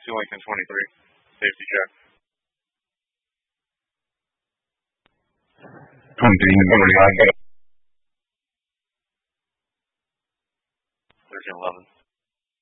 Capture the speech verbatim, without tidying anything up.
two Lincoln twenty-three. Safety check. twenty-three, thirteen eleven.